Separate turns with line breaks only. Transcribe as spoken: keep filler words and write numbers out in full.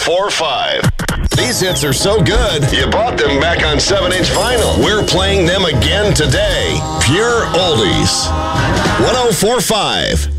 four point five. These hits are so good, you bought them back on seven inch vinyl. We're playing them again today. Pure Oldies. one oh four point five.